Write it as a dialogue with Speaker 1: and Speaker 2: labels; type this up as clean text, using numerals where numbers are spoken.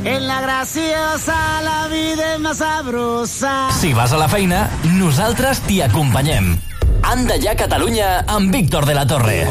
Speaker 1: En la graciosa la vida es más sabrosa.
Speaker 2: Si vas a la feina, nosaltres t'hi acompanyem. Anda ja Catalunya amb Víctor de la Torre.